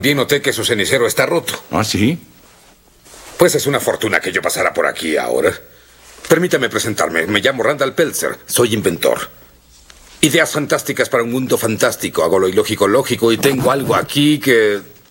Bien noté que su cenicero está roto. ¿Ah, sí? Pues es una fortuna que yo pasara por aquí ahora. Permítame presentarme. Me llamo Randall Peltzer. Soy inventor. Ideas fantásticas para un mundo fantástico. Hago lo ilógico lógico y tengo algo aquí que